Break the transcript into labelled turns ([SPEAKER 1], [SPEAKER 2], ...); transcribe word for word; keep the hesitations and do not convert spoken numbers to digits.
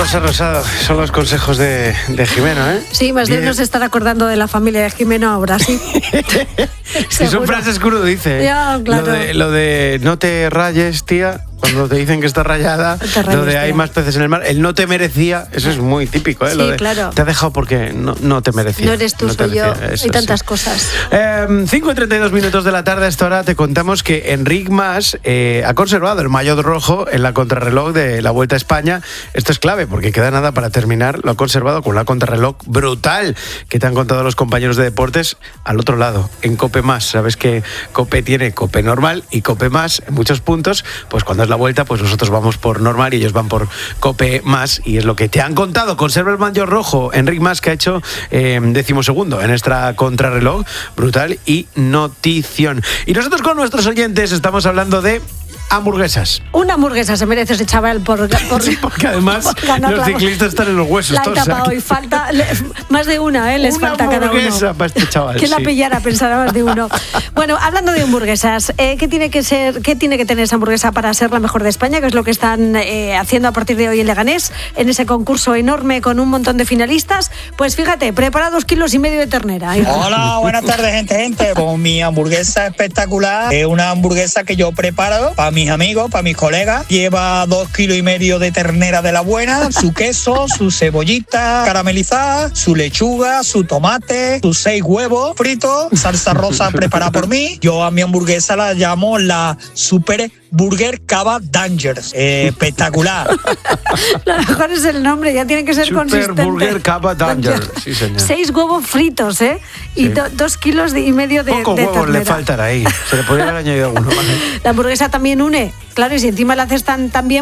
[SPEAKER 1] Rosa Rosado, son los consejos de, de Jimeno, ¿eh?
[SPEAKER 2] Sí, más de uno se estará acordando de la familia de Jimeno ahora, sí.
[SPEAKER 1] Si son frases que uno dice.
[SPEAKER 2] Ya, claro.
[SPEAKER 1] Lo de, lo de no te rayes, tía. Cuando te dicen que está rayada,
[SPEAKER 2] rayes,
[SPEAKER 1] lo de hay
[SPEAKER 2] tía.
[SPEAKER 1] más peces en el mar, el no te merecía, eso es muy típico, ¿eh?
[SPEAKER 2] Sí,
[SPEAKER 1] Lo de,
[SPEAKER 2] claro.
[SPEAKER 1] te ha dejado porque no, no te merecía.
[SPEAKER 2] No eres tú,
[SPEAKER 1] no
[SPEAKER 2] soy yo.
[SPEAKER 1] Eso,
[SPEAKER 2] Hay tantas
[SPEAKER 1] sí.
[SPEAKER 2] cosas.
[SPEAKER 1] Eh, cinco y treinta y dos minutos de la tarde, a esta hora te contamos que Enric Mas eh, ha conservado el maillot rojo en la contrarreloj de la Vuelta a España. Esto es clave porque queda nada para terminar. Lo ha conservado con una contrarreloj brutal que te han contado los compañeros de deportes al otro lado, en Cope Más. Sabes que Cope tiene Cope normal y Cope Más en muchos puntos. Pues cuando es la Vuelta, pues nosotros vamos por normal y ellos van por Cope Más, y es lo que te han contado. Conserva el maillot rojo Enric Mas, que ha hecho eh, decimosegundo en esta contrarreloj, brutal y notición. Y nosotros con nuestros oyentes estamos hablando de hamburguesas.
[SPEAKER 2] Una hamburguesa se merece ese chaval por... por
[SPEAKER 1] Sí, porque además
[SPEAKER 2] por ganar
[SPEAKER 1] los
[SPEAKER 2] la-
[SPEAKER 1] ciclistas están en los huesos
[SPEAKER 2] La han
[SPEAKER 1] todos,
[SPEAKER 2] tapado
[SPEAKER 1] o sea,
[SPEAKER 2] y falta le- más de una, ¿eh? Les
[SPEAKER 1] una
[SPEAKER 2] falta cada
[SPEAKER 1] hamburguesa
[SPEAKER 2] uno.
[SPEAKER 1] para este chaval.
[SPEAKER 2] ¿Quién la
[SPEAKER 1] sí.
[SPEAKER 2] pillara? Pensará más de uno. Bueno, hablando de hamburguesas, eh, ¿qué tiene que ser, qué tiene que tener esa hamburguesa para ser la mejor de España? Que es lo que están eh, haciendo a partir de hoy en Leganés, en ese concurso enorme con un montón de finalistas. Pues fíjate, prepara dos kilos y medio de ternera.
[SPEAKER 3] Hola, buenas tardes, gente, gente. Con mi hamburguesa espectacular, es una hamburguesa que yo preparo para mis amigos, para mis colegas. Lleva dos kilos y medio de ternera de la buena, su queso, su cebollita caramelizada, su lechuga, su tomate, sus seis huevos fritos, salsa rosa preparada por mí. Yo a mi hamburguesa la llamo la Super Burger Cava Dangers. Eh, espectacular.
[SPEAKER 2] Lo mejor es el nombre, ya tiene que ser
[SPEAKER 1] Super
[SPEAKER 2] consistente.
[SPEAKER 1] Burger Cava Danger. Sí, señor.
[SPEAKER 2] Seis huevos fritos, ¿eh? Y
[SPEAKER 1] Sí.
[SPEAKER 2] do- dos kilos y medio de,
[SPEAKER 1] Pocos
[SPEAKER 2] de
[SPEAKER 1] huevos le
[SPEAKER 2] ternera.
[SPEAKER 1] faltan ahí. Se le podría haber añadido alguno, ¿vale?
[SPEAKER 2] La hamburguesa también une. Claro, y si encima la haces tan, tan bien,